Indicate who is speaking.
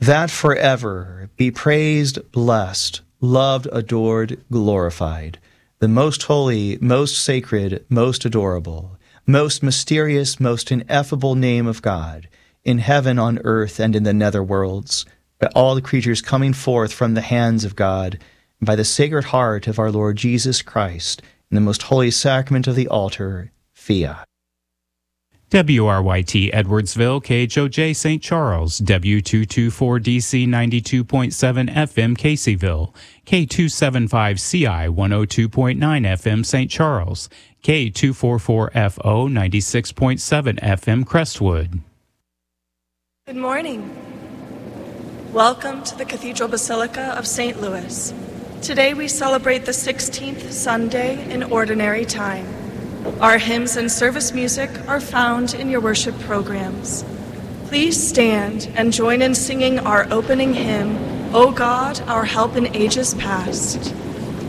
Speaker 1: that forever be praised, blessed, loved, adored, glorified, the most holy, most sacred, most adorable, most mysterious, most ineffable name of God, in heaven, on earth, and in the nether worlds, by all the creatures coming forth from the hands of God, and by the Sacred Heart of our Lord Jesus Christ, in the most holy sacrament of the altar, Fiat.
Speaker 2: WRYT Edwardsville, KHOJ St. Charles, W224DC 92.7 FM Caseyville, K275CI 102.9 FM St. Charles, K244FO 96.7 FM Crestwood.
Speaker 3: Good morning. Welcome to the Cathedral Basilica of St. Louis. Today we celebrate the 16th Sunday in Ordinary Time. Our hymns and service music are found in your worship programs. Please stand and join in singing our opening hymn, O God, our help in ages past.